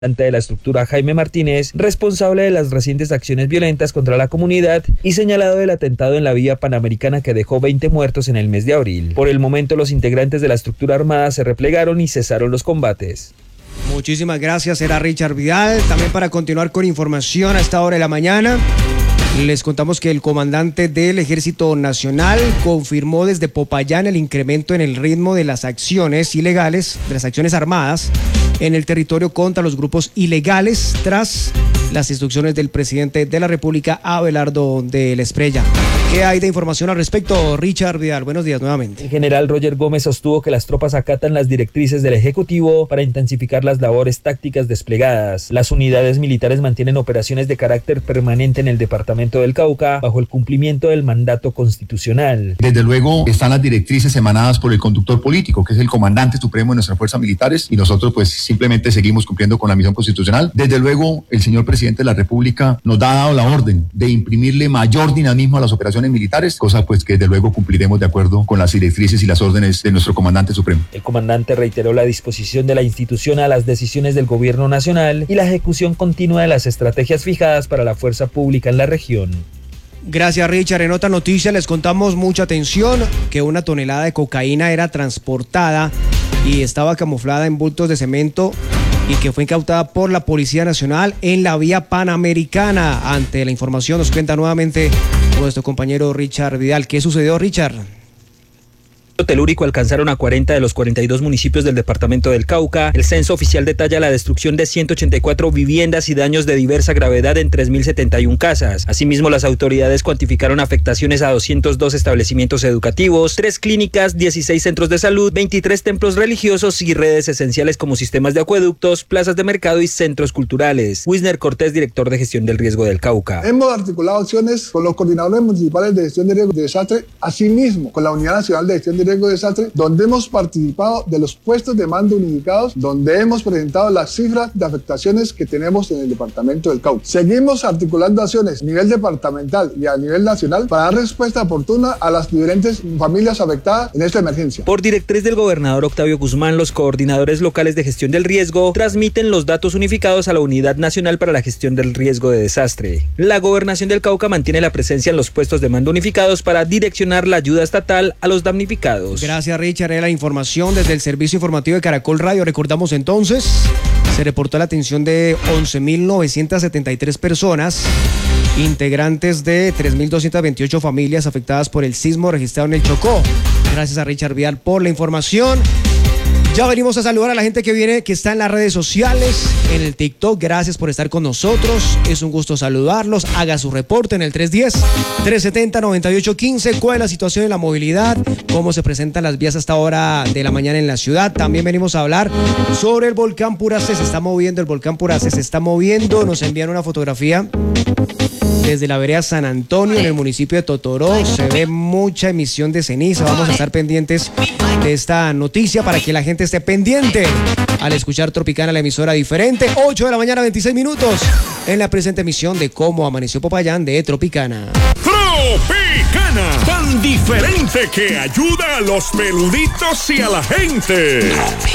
de la estructura Jaime Martínez, responsable de las recientes acciones violentas contra la comunidad y señalado del atentado en la vía panamericana que dejó 20 muertos en el mes de abril. Por el momento, los integrantes de la estructura armada se replegaron y cesaron los combates. Muchísimas gracias, era Richard Vidal. También para continuar con información a esta hora de la mañana, les contamos que el comandante del Ejército Nacional confirmó desde Popayán el incremento en el ritmo de las acciones ilegales, de las acciones armadas en el territorio contra los grupos ilegales tras las instrucciones del presidente de la República, Abelardo del Esprella. ¿Qué hay de información al respecto, Richard Vidal? Buenos días nuevamente. El general Roger Gómez sostuvo que las tropas acatan las directrices del Ejecutivo para intensificar las labores tácticas desplegadas. Las unidades militares mantienen operaciones de carácter permanente en el departamento del Cauca bajo el cumplimiento del mandato constitucional. Desde luego están las directrices emanadas por el conductor político, que es el comandante supremo de nuestras fuerzas militares, y nosotros pues simplemente seguimos cumpliendo con la misión constitucional. Desde luego el señor presidente de la República nos ha dado la orden de imprimirle mayor dinamismo a las operaciones militares, cosa pues que desde luego cumpliremos de acuerdo con las directrices y las órdenes de nuestro comandante supremo. El comandante reiteró la disposición de la institución a las decisiones del gobierno nacional y la ejecución continua de las estrategias fijadas para la fuerza pública en la región. Gracias, Richard. En otra noticia les contamos, mucha atención, que una tonelada de cocaína era transportada y estaba camuflada en bultos de cemento y que fue incautada por la Policía Nacional en la vía panamericana. Ante la información nos cuenta nuevamente nuestro compañero Richard Vidal. ¿Qué sucedió, Richard? Telúrico alcanzaron a 40 de los 42 municipios del departamento del Cauca. El censo oficial detalla la destrucción de 184 viviendas y daños de diversa gravedad en 3.071 casas. Asimismo, las autoridades cuantificaron afectaciones a 202 establecimientos educativos, 3 clínicas, 16 centros de salud, 23 templos religiosos y redes esenciales como sistemas de acueductos, plazas de mercado y centros culturales. Wisner Cortés, director de gestión del riesgo del Cauca. Hemos articulado acciones con los coordinadores municipales de gestión de riesgo de desastre, asimismo con la Unidad Nacional de Gestión de Riesgo de Desastre, donde hemos participado de los puestos de mando unificados, donde hemos presentado las cifras de afectaciones que tenemos en el departamento del Cauca. Seguimos articulando acciones a nivel departamental y a nivel nacional para dar respuesta oportuna a las diferentes familias afectadas en esta emergencia. Por directriz del gobernador Octavio Guzmán, los coordinadores locales de gestión del riesgo transmiten los datos unificados a la Unidad Nacional para la Gestión del Riesgo de Desastre. La Gobernación del Cauca mantiene la presencia en los puestos de mando unificados para direccionar la ayuda estatal a los damnificados. Gracias, Richard. La información desde el servicio informativo de Caracol Radio. Recordamos entonces, se reportó la atención de 11.973 personas, integrantes de 3.228 familias afectadas por el sismo registrado en el Chocó. Gracias a Richard Vidal por la información. Ya venimos a saludar a la gente que está en las redes sociales, en el TikTok. Gracias por estar con nosotros. Es un gusto saludarlos. Haga su reporte en el 310-370-9815. ¿Cuál es la situación de la movilidad? ¿Cómo se presentan las vías hasta ahora de la mañana en la ciudad? También venimos a hablar sobre el volcán Puracé. Se está moviendo, el volcán Puracé se está moviendo. Nos envían una fotografía desde la vereda San Antonio, en el municipio de Totoró. Se ve mucha emisión de ceniza. Vamos a estar pendientes de esta noticia para que la gente esté pendiente al escuchar Tropicana, la emisora diferente. 8 de la mañana, 26 minutos, en la presente emisión de Cómo Amaneció Popayán de Tropicana. Tropicana, tan diferente que ayuda a los peluditos y a la gente.